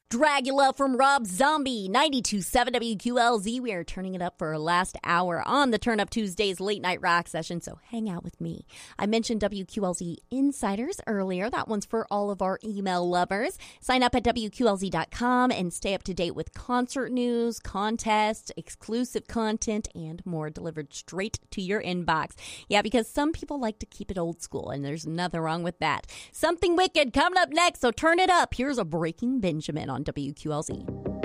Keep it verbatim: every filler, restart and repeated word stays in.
Dragula from Rob Zombie, ninety-two point seven W Q L Z. We are turning it up for our last hour on the Turn Up Tuesdays late night rock session, so hang out with me. I mentioned W Q L Z Insiders earlier. That one's for all of our email lovers. Sign up at W Q L Z dot com and stay up to date with concert news, contests, exclusive content, and more delivered straight to your inbox. Yeah, because some people like to keep it old school, and there's nothing wrong with that. Something wicked coming up next, so turn it up. Here's a Breaking Benjamin on W Q L Z.